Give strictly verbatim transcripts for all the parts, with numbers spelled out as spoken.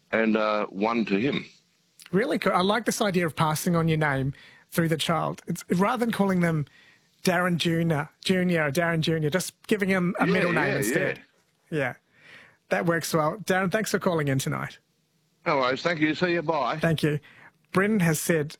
and uh, one to him. Really cool. I like this idea of passing on your name through the child. It's, rather than calling them Darren Junior, Junior or Darren Junior, just giving him a Yeah, middle name yeah, instead. Yeah. yeah, that works well. Darren, thanks for calling in tonight. No worries. Thank you. See you. Bye. Thank you. Brendan has said,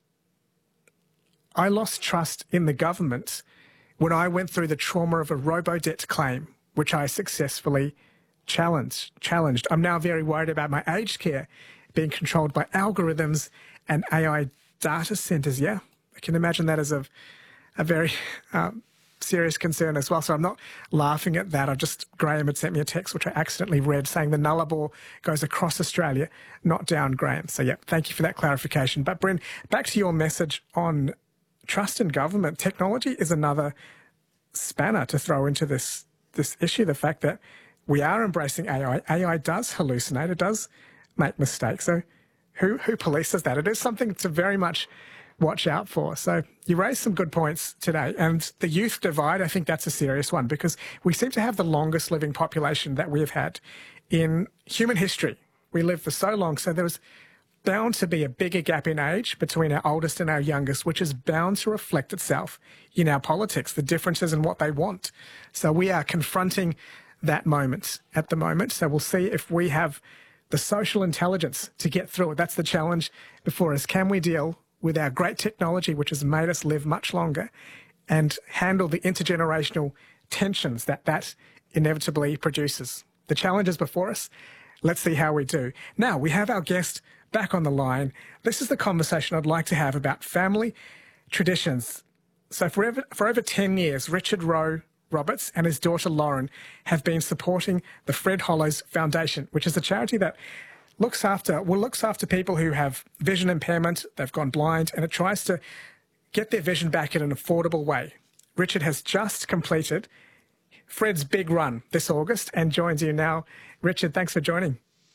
I lost trust in the government when I went through the trauma of a robo-debt claim, which I successfully challenged. challenged. I'm now very worried about my aged care being controlled by algorithms and A I data centres. Yeah, I can imagine that as a, a very um, serious concern as well. So I'm not laughing at that. I just, Graham had sent me a text, which I accidentally read, saying the Nullarbor goes across Australia, not down, Graham. So, yeah, thank you for that clarification. But, Bryn, back to your message on trust in government. Technology is another spanner to throw into this, this issue, the fact that we are embracing A I. A I does hallucinate. It does make mistakes. So who, who polices that? It is something to very much watch out for. So you raised some good points today. And the youth divide, I think that's a serious one, because we seem to have the longest living population that we've had in human history. We lived for so long. So there was bound to be a bigger gap in age between our oldest and our youngest, which is bound to reflect itself in our politics, the differences in what they want. So we are confronting that moment at the moment. So we'll see if we have the social intelligence to get through it. That's the challenge before us. Can we deal with our great technology, which has made us live much longer, and handle the intergenerational tensions that that inevitably produces? The challenge is before us. Let's see how we do. Now, we have our guest back on the line. This is the conversation I'd like to have about family traditions. So for over, for over ten years, Richard Rowe Roberts and his daughter Lauren have been supporting the Fred Hollows Foundation, which is a charity that looks after, well, looks after people who have vision impairment, they've gone blind, and it tries to get their vision back in an affordable way. Richard has just completed Fred's big run this August and joins you now. Richard, thanks for joining.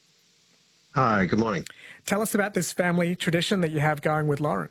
Hi, good morning. Tell us about this family tradition that you have going with Lauren.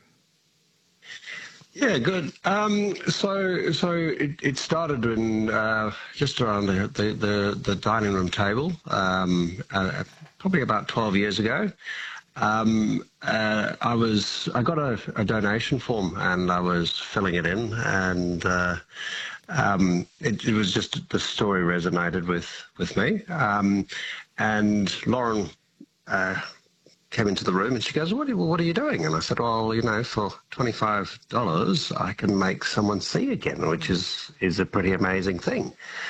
Yeah, good. Um, so, so it, it started in uh, just around the, the, the, the dining room table, um, uh, probably about twelve years ago. Um, uh, I was I got a, a donation form and I was filling it in, and uh, um, it, it was just the story resonated with with me. Um, and Lauren Uh, came into the room and she goes, what are, what are you doing? And I said, well, you know, for twenty-five dollars I can make someone see again, which is, is a pretty amazing thing.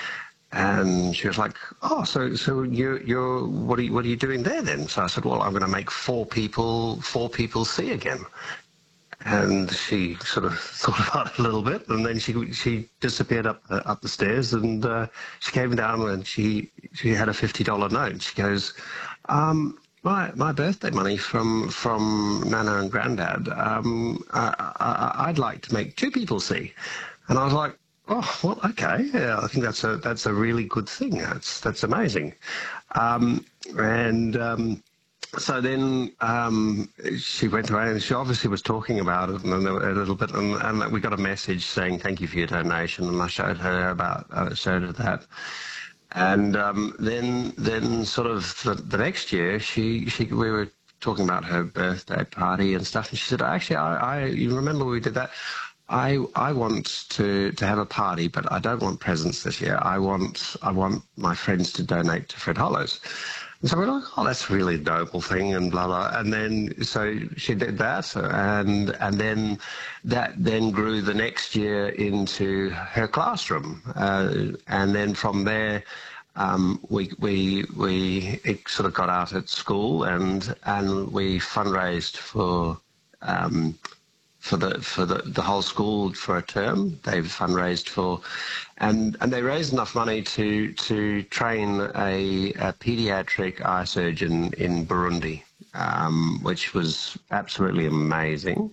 And she was like, oh, so so you you're what are you, what are you doing there then? So I said, well, I'm going to make four people four people see again. And she sort of thought about it a little bit, and then she she disappeared up uh, up the stairs, and uh, she came down and she she had a fifty dollar note. She goes, um, my my birthday money from from Nana and Grandad. Um, I, I, I'd like to make two people see. And I was like, oh, well, okay, yeah, I think that's a that's a really good thing. That's that's amazing. Um, and um, so then um, she went away, and she obviously was talking about it and a little bit, and, and we got a message saying thank you for your donation, and I showed her about uh, showed her that. And um, then, then sort of the, the next year, she, she, we were talking about her birthday party and stuff, and she said, "Actually, I, I you remember we did that? I, I want to, to have a party, but I don't want presents this year. I want, I want my friends to donate to Fred Hollows." And so we're like, "Oh, that's a really noble thing," and blah blah. And then so she did that, and and then that then grew the next year into her classroom, uh, and then from there, um, we we we it sort of got out at school, and and we fundraised for. Um, for the for the, the whole school for a term. They've fundraised for, and and they raised enough money to to train a, a paediatric eye surgeon in Burundi, um, which was absolutely amazing.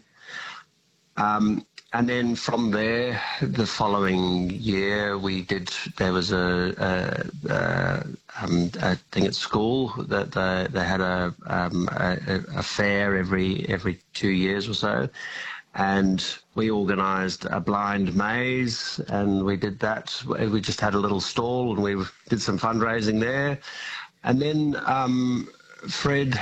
Um, and then from there, the following year, we did. There was a, a, a, um, a thing at school that they, they had a, um, a a fair every every two years or so. And we organised a blind maze, and we did that. We just had a little stall, and we did some fundraising there. And then um, Fred